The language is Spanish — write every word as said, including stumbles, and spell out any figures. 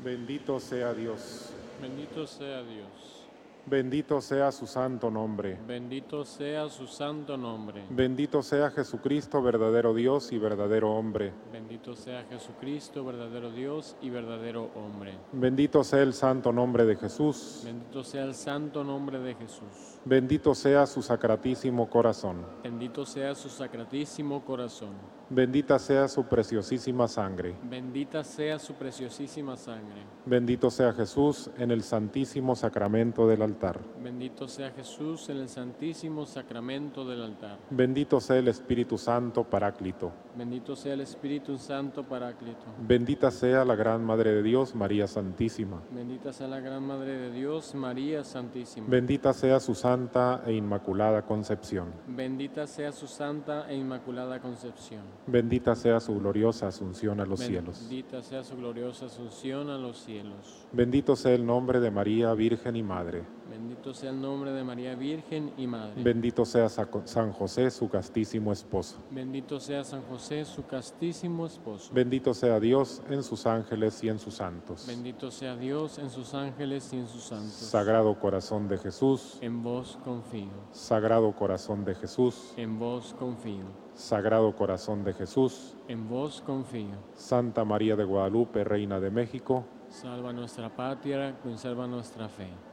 Bendito sea Dios. Bendito sea Dios. Bendito sea su santo nombre. Bendito sea su santo nombre. Bendito sea Jesucristo, verdadero Dios y verdadero hombre. Bendito sea Jesucristo, verdadero Dios y verdadero hombre. Bendito sea el santo nombre de Jesús. Bendito sea el santo nombre de Jesús. Bendito sea su sacratísimo corazón. Bendito sea su sacratísimo corazón. Bendita sea su preciosísima sangre. Bendita sea su preciosísima sangre. Bendito sea Jesús en el santísimo sacramento del altar. Bendito sea Jesús en el santísimo sacramento del altar. Bendito sea el Espíritu Santo Paráclito. Bendito sea el Espíritu Santo Paráclito. Bendita sea la Gran Madre de Dios, María Santísima. Bendita sea la Gran Madre de Dios, María Santísima. Bendita sea su santa e inmaculada concepción. Bendita sea su santa e inmaculada concepción. Bendita sea su gloriosa asunción a los cielos. Bendita sea su gloriosa asunción a los cielos. Bendito sea el nombre de María, Virgen y Madre. Bendito sea el nombre de María Virgen y Madre. Bendito sea San José, su castísimo esposo. Bendito sea San José, su castísimo esposo. Bendito sea Dios en sus ángeles y en sus santos. Bendito sea Dios en sus ángeles y en sus santos. Sagrado corazón de Jesús. En vos confío. Sagrado corazón de Jesús. En vos confío. Sagrado corazón de Jesús. En vos confío. Santa María de Guadalupe, Reina de México. Salva nuestra patria, conserva nuestra fe.